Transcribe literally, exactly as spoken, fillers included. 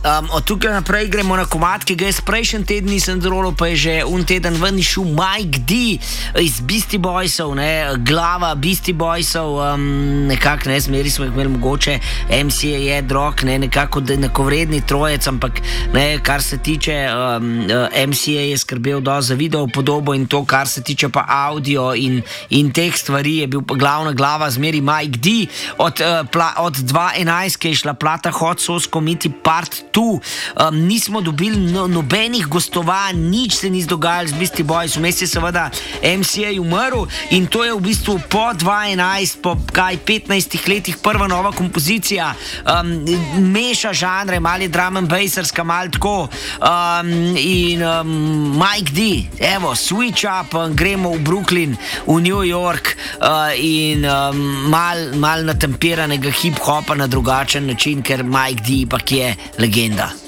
um, od tukaj naprej gremo na komad, ki ga jaz prejšnji teden nisem zrolo, pa je že un teden ven išel Mike D iz Beastie Boysov, ne, glava Beastie Boysov, um, nekako, ne, zmeri smo jih imeli mogoče, M C A je drog, ne, nekako enakovredni trojec, ampak, ne, kar se tiče um, M C A je skrbel dosti za video podobo in to, kar se tiče pa audio in, in teh stvari, je bil pa glavna glava zmeri Mike D. Od, uh, pla, od dva enajst, ki je šla plata Hot Sauce Committee Part dva, um, nismo dobili no, nobenih gostovanj, nič se ni zdogajalo z Beastie Boys, vmes je seveda M C A umrl in to je v bistvu po dva enajst, po kaj petnajstih letih prva nova kompozicija, um, meša žanre, malo je drum and bassarska, malo tako, um, in um, Mike D, evo, switch up, um, gremo v Brooklyn, v New York, uh, in um, mal, mal natempiranega hip-hopa na drugačen način, ker Mike D pa je legenda.